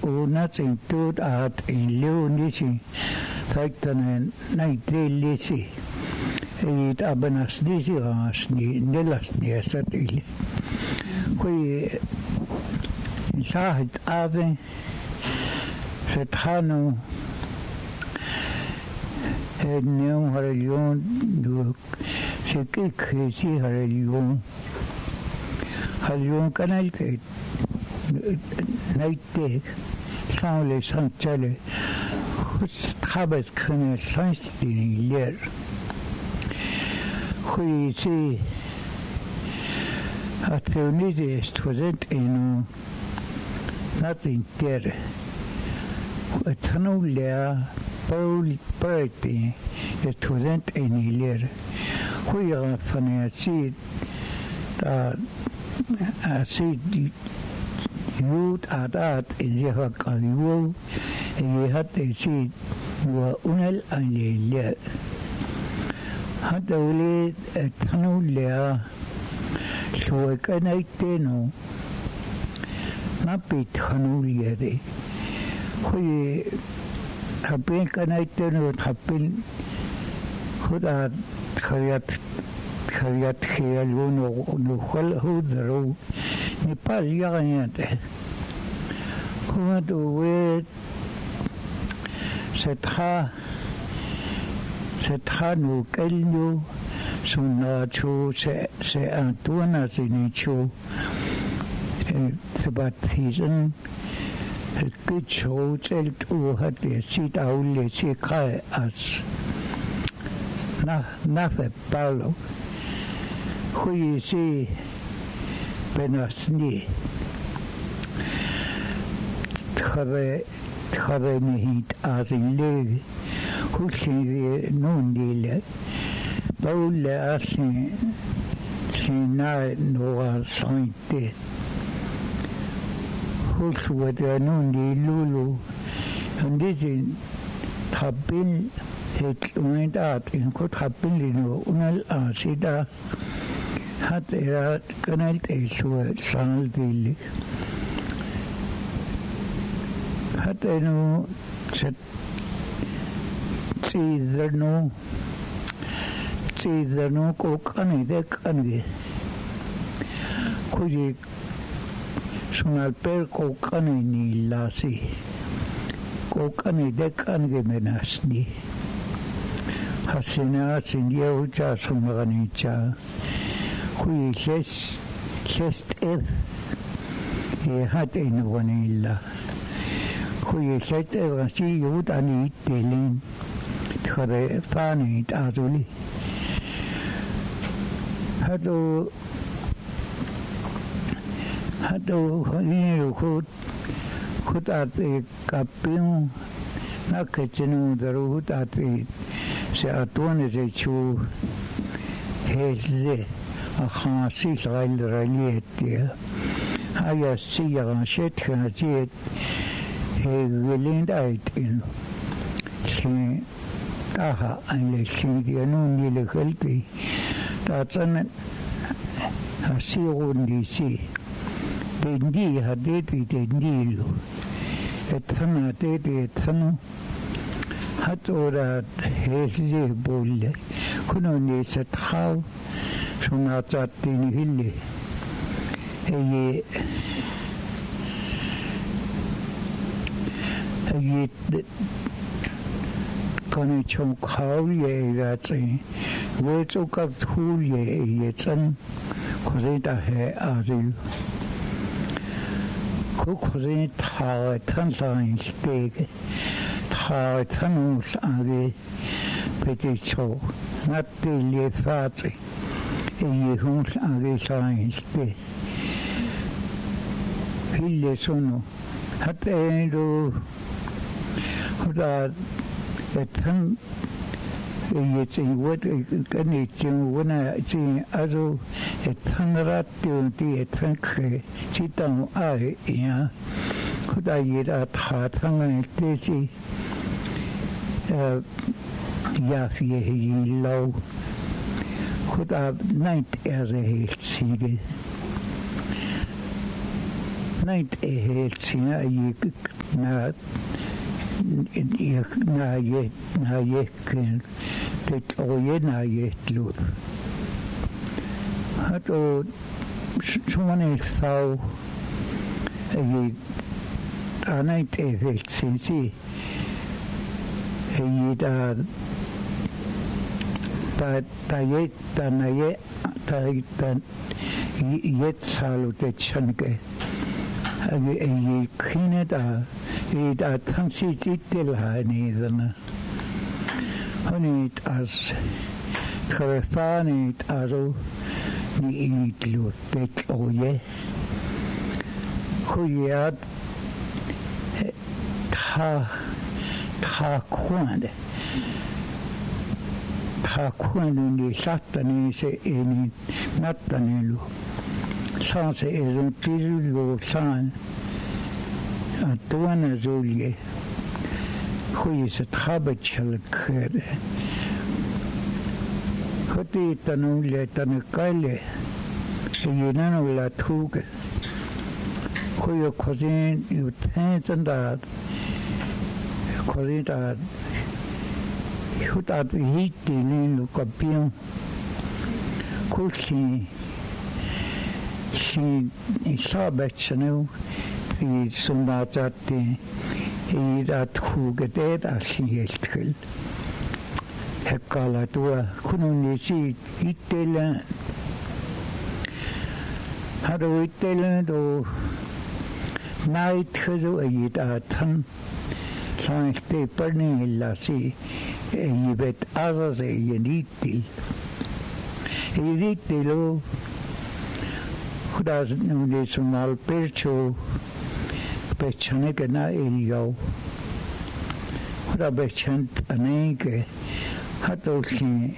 unatin tuut aat in leunisi taiktanen näitelisi ei abanasnisi asni nelasni asatili kui shahid azen فتحانو اليوم هاليوم شكيك هيسي هاليوم كان الكيد نايتك ساولي سانتالي خبز كان سانستيني لير خويسي أتونيزي استوزنت إنو nothing there تنو لها بولي استوزنت إني لير خوي غفني أسيد يود عادات إذا قالوا يهات أسيد وأنال أنيلير هذا ولي تنو لها شو كان يتنو نبي تنو ليري خوي حبين كان يتنو حبين خدا خيات خيالون ونخل هودرو نبال يغنيته كما دويت ستخا نوكلنو سناتشو سأنتونا سنيتشو سباتيزن كتشو تلتو هاتي سيت أولي سيكاي أس نافع بالو خويسي بناسني تخذ نهيت آزين لي خوشي نون ديلا بقول أصلي سينا نوغا صاينتي خوش ودانون دي لولو هندزين تحبين هتلوين دات إنكو تحبين لنو أنال آسيدا حتى كانت إيشوة سانل ديلي حتى إنو تيذرنو كوكاني دكاني كوجي سونال بير كوكاني نيلاسي كوكاني دكاني مناسني حسنا سنديا وجا سمغنيجا خوي شست إذ هات إنه ونيلا خوي شست إذ غشي يود أني تلين تخرج ثاني تعزولي هادو خليني خد أتي كابينو نكتشنو درو خد أتي سأتوني تشو هزي أخانسي سغيل راليتي هيا سيغان شت خانسيت هيغلين دايتين سي تاها أن لسيديانوني لخلقي تاتن هسيغون دي سي دندي هديتي دنديلو اتفنا ديتي اتفنو هاتورا هزي بولي كنو نيسة خاو سناتاتيني هلي هي كاني چون خاوية راتي ويتو كبتولية يتن كوزيتا هي آريو كوزين تاوي تنسان سبيك تاوي تنوس آري بيتيشو ناتي ليفاتي يهونس آري سان سبيك هلي سونو حتى إنو هذا الثم يتسوت كان يتسوونه تي أزو الثمرات تي الثمك تيتام آه يا هذا يدا ثاثنا تيسي يا فيه يلو هذا نايت أزه سيجي näitä eheltsinä na jekken det ojena jetlut hato sumane thau näitä eheltsinsi jetsalutechanke ei kineta ei tansit itselläni honit as krefanit aru ni itlutet oje kujat Hakuanuni sattani se eni nattanelu saan se edun tilu saan tuana zulje kui se trabatchal kere hoti tanule tanakaile yinanu la tuge kui kozin utensanda kozita Hutat hitti niin kapion kusi si sabetsanu i sundatatti i dat hugedet aslieltkil hekkala tuo kununi si ittelen hadu ittelen do nait khudu ayidatan Saanti pernilla si ei vet arse ei dittil kudas nude sumal percho pechane ke na eliau kuda bechant aneke hato si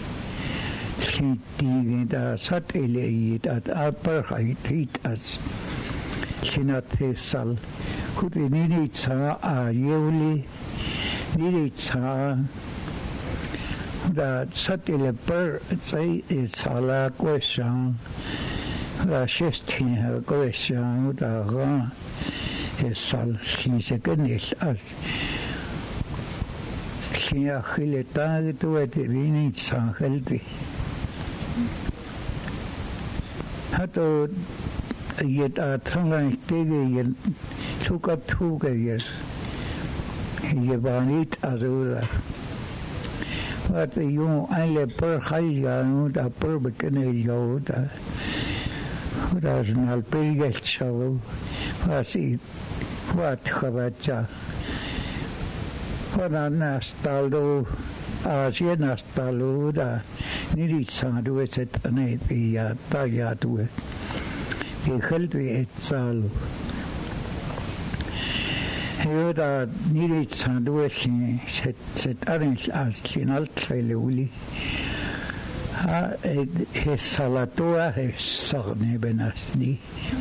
tivida sat eleit at aparhait as sinate sal Kudi nilitsa a yuli nilitsa da satile per sai sala question la shestin ha question da ra sal si se kenis as si a khileta tu et nilitsa khalti hato yet a trangan tege Tukatuga yes, Yavanit Azura. But you only per Hayanu, the Purbacane Yoda, who does not pay get shallow, was it what Havacha. What a nastaldo, as ye nastaluda, nearly sandu is it an athia, Tayatu. He held the Etzal. Yoda needed sanduichi set arrange as final trailuli. His salatua his sarne benasni.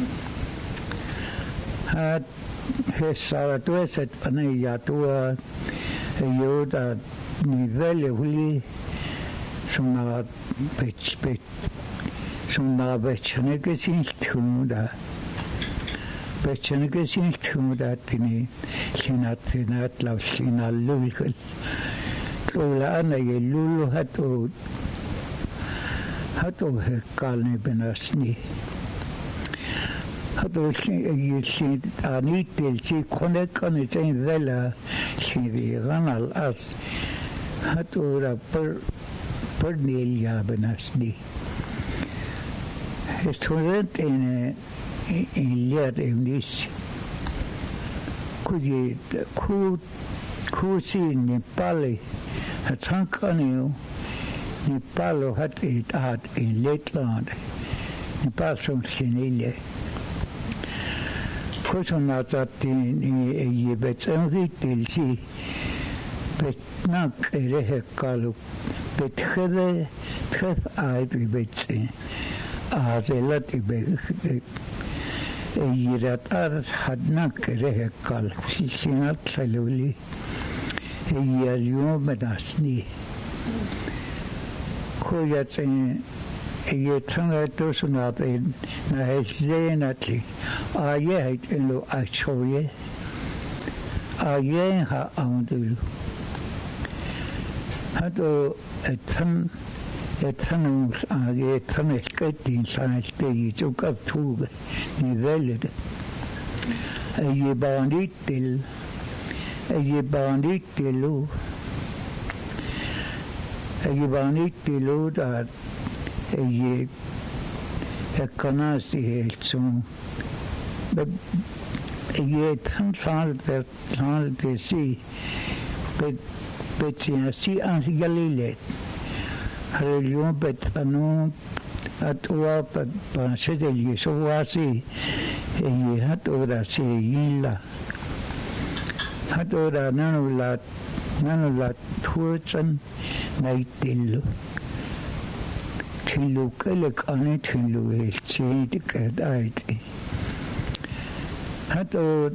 His salatua set panayatua Yoda nivelle suna bechaneke sin tunda. Bechaneke sin tunda tini. Sinat law sinalul Tula ana yelulu hatu hekalni benasni hatu si anitil si konekani chain vela si ganal as hatu ra per nelia benasni student in liat English Kusi Nepali Hatankanio Nepalo had it out in Letland Nepal from Sinile Kosonatati Yebets Enritil si Betnak Erehekalu Bethede Tref Ivy Betsi Azelati Bet Yirat hadnak rehekal sinat saluli yalyo medasni koyat je tanga tussen dat in na het zenatli je het in lo achoye je ha aundul hado het ons je het in zijn stegi ook op toe ni veled je bandit til je bandit til dat je kanasi helt som je tansalte si betia si ansigalile religion betano atua panse de so wasi je hat ora si yilla hat ora nanola tuurtsan naitillu Tillu kelek ane tillu eltsiid kadaiti. Hato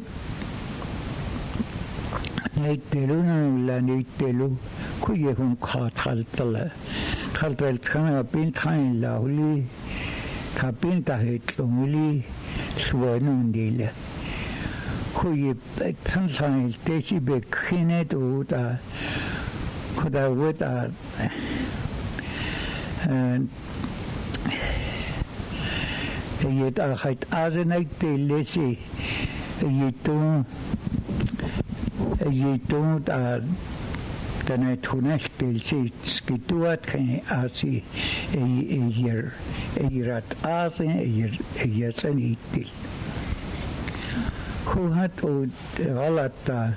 naitillu nanulla naitillu kujehun khaathaltala. Khaltaltana pintain lauli kapinta hetlumuli suanundila. Kuje tansail tesi bekhinet uta kuda wuta je het aardig te lezen je toont dan het toen echt skituat kan asi je rat azen je zijn niet til hoe had o alata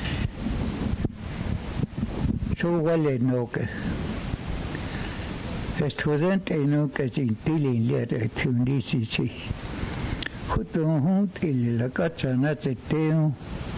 zo wel nog student eno que tintilin lere tundisi kutun hunt il la kachana teteo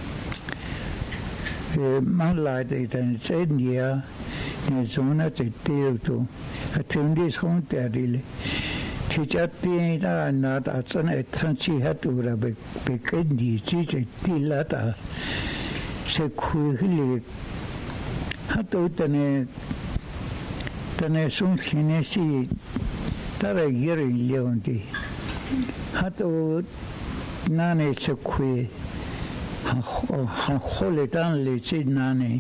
man laide den senia ne zona teteo to atundis hunt adile tichati da nat atsan etsanchi hatura bekendi tilata se kuhili hatutane tenés un cinesi tara giri leondi hato nane sekwe han khole dan le chi nane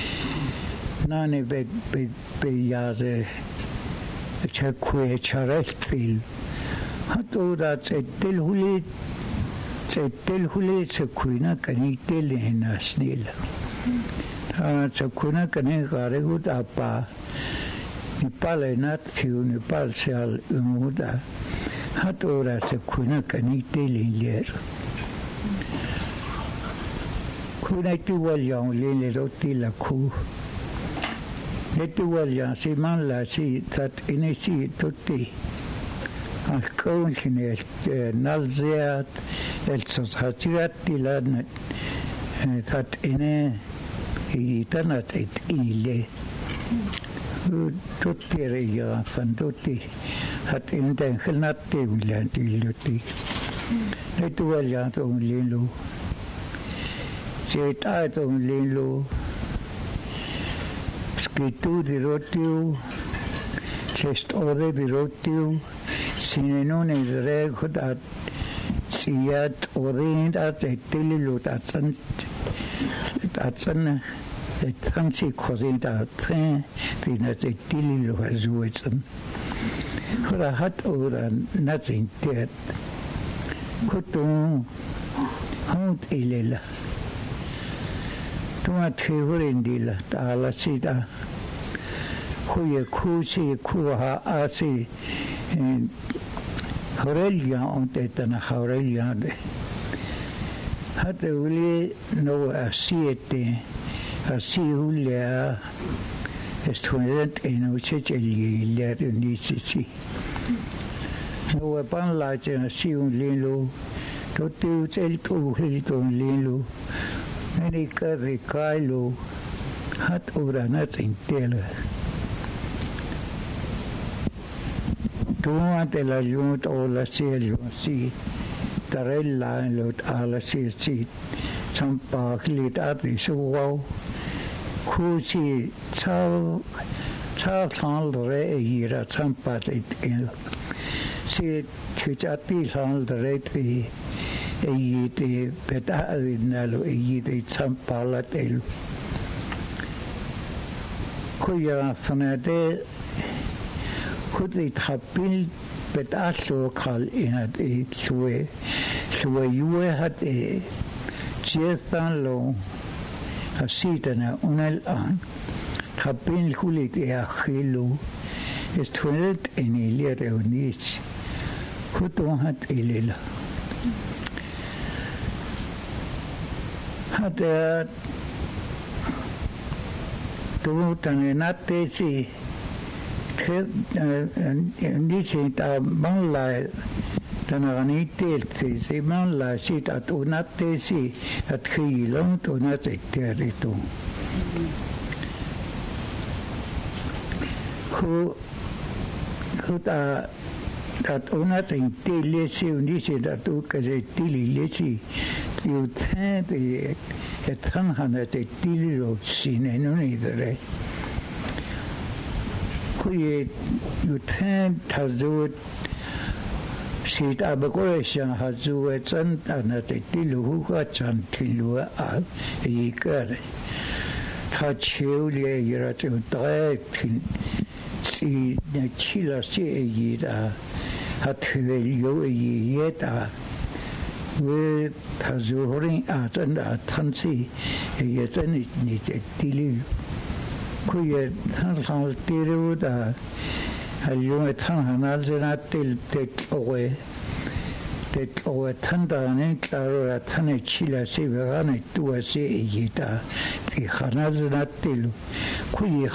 be yaze sekwe charefil hato da tel huli sekwe na kani tel nasnil ha sekwe na kani gare gut apa Nepal è nato Nepal si al umuda hat ora se kuna kanite linler kuna tu vogliamo le rotti la cu le tu vogliamo si man la si tat inesi tutti al consine nalzeat el sociati la tat ine itanat et ile tutti era fan tutti hat in den genatti willanti e tu vogliato un lilo c'è stato un lilo scritto di rotiu c'è storia di rotiu sine non è rego da siat orientat e telilo tatsan tansi cosita train fina se tililo azuetsen ora hat ora nothing dead kutung hont ilela tuma theurindila tala sita kuye kusi kuha asi horelia ontetana horelia de hat uli no asiete Así Julia estudiante en Uchecheli le unisi. No va pan la chen así un lilo. Tote uchel tu hilto un lilo. America de Kailo hat uranat intela. Tu ante la junta o la cielo si tarella en lot ala si champa lit at so wow. Kuchi Saathandere hier Zampat in se Twitati handere vi e betainalo e Zampalatel Kuya Sanade could it have been betallo kal in at a sue you had a Jefanlo a sitana unel an have been hulit a hilo is toilet in a little niche could one had a lila had a do than not they see niche ta manla tanani telti se manla sit at unate si at khilong to na tekterito who ta that unate telesi unice that u kase tili lesi you tend the tanhanate tiliro sine no idere you tend to do it. Sit abakoresha hazu etan anate tilu ka chantilu al ikar tachule yiratu tae si chila si yira hatvelio yeta we hazurin atan atansi yetan ni tilu kuye han tiru da اليوم تنها نالزنا تل تندانين كلارو تنه تشيلا سيبغاني تواسي إيجيتا في خنالزنا تلو كوي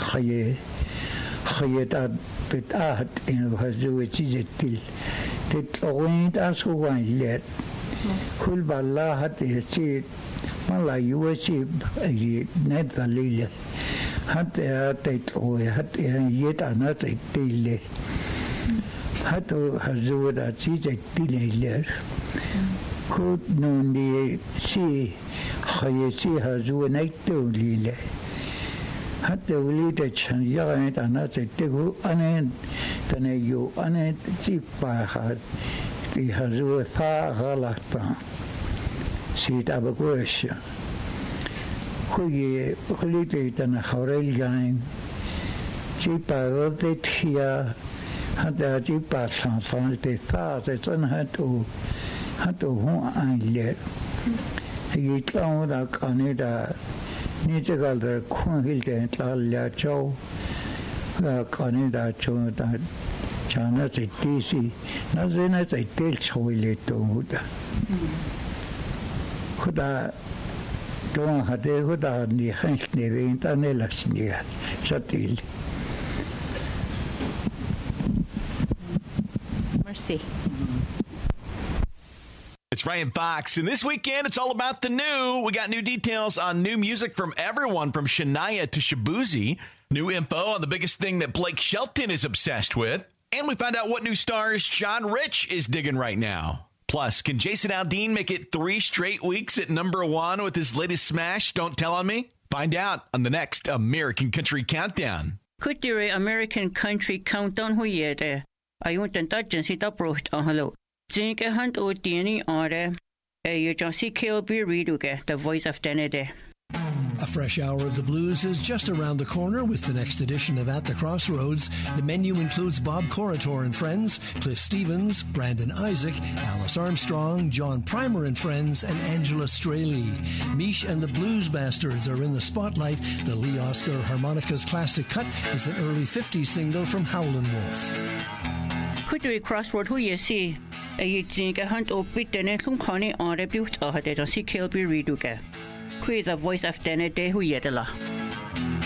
خيه بتاعت إنه هزوه تيجي تل تاسوان ليت كل بالله هتي ما لا يواسي ندليله حتى تتوه حتى يتأنا تتيله حتى هزودا تيجي تيله كود نوني سي خيسي هزو نيتوليله حتى وليد شن يغني أنا تتقو أنا تنيو أنا تيباها في هزو ثا غلطان سيد أبوكوش كوي خليتي تنا خوريل جاين جيبا غلطت هي حتى جيبا سانسان تثا تتن هتو هون أنجلر يتلاو دا كاني دا نيجعل دا كون هيل تلا جو دا كاني دا جو دا جانا تيسي نازنا تيل شويلة تودا خدا Tuon hade huda ni hänsni rinta nelasni satil. Merci. It's Ryan Fox, and this weekend it's all about the new. We got new details on new music from everyone from Shania to Shabuzi. New info on the biggest thing that Blake Shelton is obsessed with. And we found out what new stars John Rich is digging right now. Plus, can Jason Aldean make it 3 straight weeks at #1 with his latest smash, Don't Tell On Me? Find out on the next American Country Countdown. Could the American Country Countdown huyede? Ayun tentajen si tapruht ahalo. Zinke hand o tieni are. You just see Kilby Reeduge, the voice of Denede. A fresh hour of the blues is just around the corner with the next edition of At the Crossroads. The menu includes Bob Corritor and Friends, Cliff Stevens, Brandon Isaac, Alice Armstrong, John Primer and Friends, and Angela Straley. Mish and the Blues Bastards are in the spotlight. The Lee Oscar Harmonicas Classic Cut is an early 50s single from Howlin' Wolf. Could the Crossroad huye si? You think a hunt o bit the next one connie on a beaut or the Kilby Reeduge. The voice of Denede huyedela.